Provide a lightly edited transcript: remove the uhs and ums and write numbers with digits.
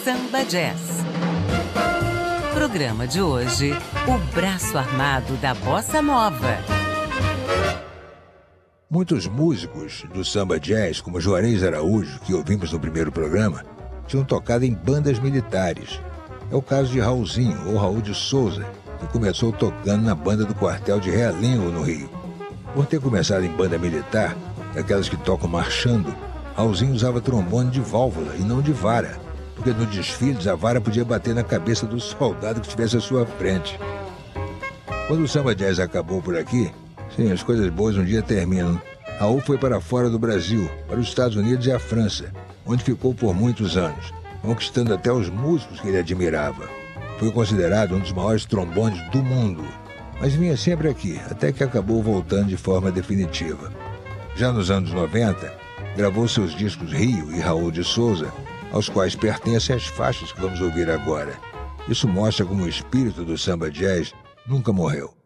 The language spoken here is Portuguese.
Samba Jazz. Programa de hoje, o braço armado da Bossa Nova. Muitos músicos do Samba Jazz, como Juarez Araújo, que ouvimos no primeiro programa, tinham tocado em bandas militares. É o caso de Raulzinho, ou Raul de Souza, que começou tocando na banda do quartel de Realengo, no Rio. Por ter começado em banda militar, daquelas que tocam marchando, Raulzinho usava trombone de válvula e não de vara, porque nos desfiles a vara podia bater na cabeça do soldado que estivesse à sua frente. Quando o Samba Jazz acabou por aqui, sim, as coisas boas um dia terminam. Raul foi para fora do Brasil, para os Estados Unidos e a França, onde ficou por muitos anos, conquistando até os músicos que ele admirava. Foi considerado um dos maiores trombones do mundo, mas vinha sempre aqui, até que acabou voltando de forma definitiva. Já nos anos 90, gravou seus discos Rio e Raul de Souza, aos quais pertencem as faixas que vamos ouvir agora. Isso mostra como o espírito do Samba Jazz nunca morreu.